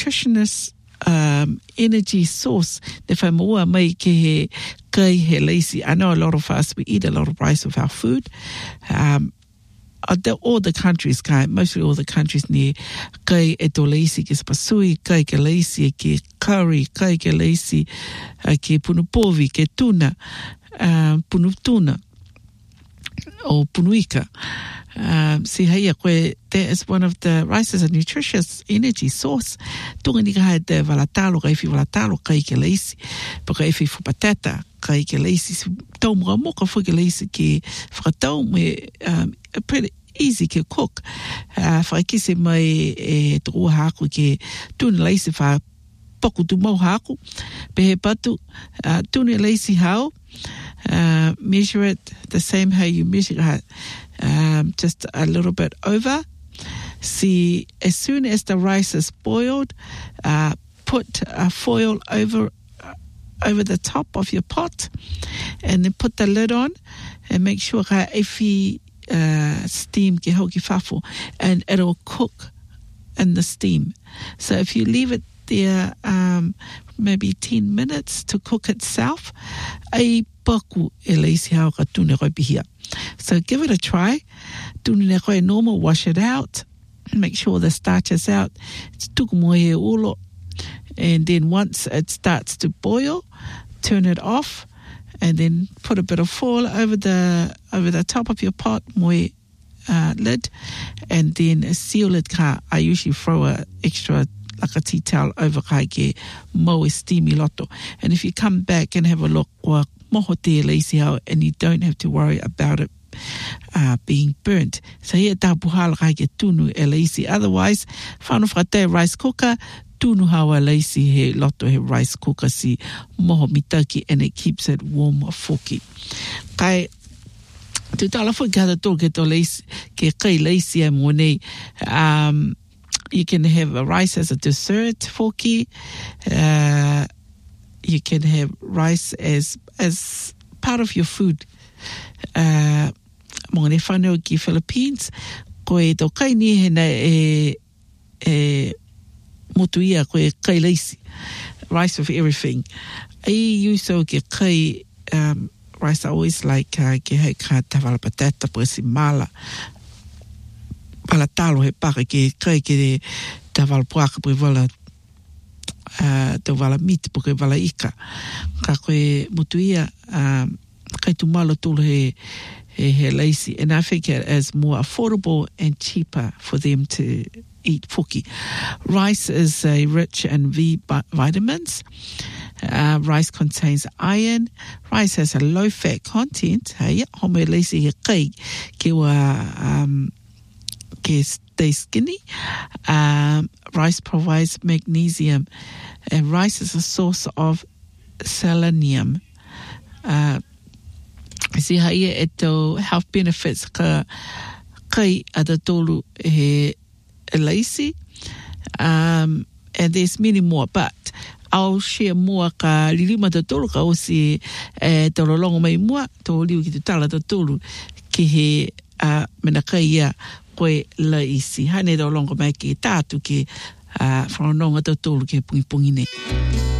nutritious energy source. If I'm more make he lazy. I know a lot of us, we eat a lot of rice with our food. All the countries, mostly all the countries near kai eto lazy ke spasui, kai ke lazy ke curry, kai ke lazy ke punupovi, ke tuna, punutuna, or punuika. See here, there is one of the rice is a nutritious energy source. Tunga ni ka de valatalo, kai fi valatalo, kai ke lazy, porque if for patata, kai ke lazy, tau mga moka for ke lazy ke whakatau me pretty easy ke cook. Whakise mai tō haku ke tuna lazy wha poku tu mau haku, pehe patu, tuna lazy hao, measure it the same how you measure it, just a little bit over. See, as soon as the rice is boiled, put a foil over the top of your pot, and then put the lid on, and make sure efi steam ke hoki fafo, and it'll cook in the steam. So if you leave it there maybe 10 minutes to cook itself, ai paku e leisi hao ka tune koe pihia. So give it a try. Tune koe normal, wash it out, make sure the starch is out. It's tuku moe e ulo. And then once it starts to boil, turn it off, and then put a bit of foil over the top of your pot, moe lid, and then seal it ka. I usually throw an extra like a tea towel over kai ke moe steamy loto. And if you come back and have a look, moho te lazy hao, and you don't have to worry about it being burnt. So here ta puhala kai ke tunu e lazy. Otherwise, whanu whakate rice cooker, tunu hawa lazy he loto he rice cooker si moho mitaki, and it keeps it warm foki. Kai tu tala fo ka to ke to lazy ke kai lazy e mo nei. You can have a rice as a dessert foki. You can have rice as part of your food. Mo ne whanau ki Philippines, koe to kai ni hena motuia koe kai lazy, rice with everything. I use so ke kai rice. I always like ke hei ka tawala patata po si mala. Pala talo he paka ke kai ke tawala puaka po wala te wala meat po ke wala ika. Ka koe motuia kai tu malo tulu he lazy, and I think it is more affordable and cheaper for them to eat foki. Rice is rich in vitamins. Rice contains iron. Rice has a low fat content. Hey, home lazy he kai ke wa ke stay skinny. Rice provides magnesium, and rice is a source of selenium. See how eto health benefits ka kai ada tolu he lazy, and there's many more, but I'll share more ka lilima te tolu ka o si tolo longo mai mua to liu ki te tala te tolu ki he mena kai ia koe lazy. Hane to longo mai ki tātu ki whanonga te tolu ki pungi pungi ne.